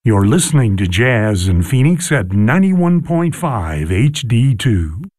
You're listening to Jazz in Phoenix at 91.5 HD2.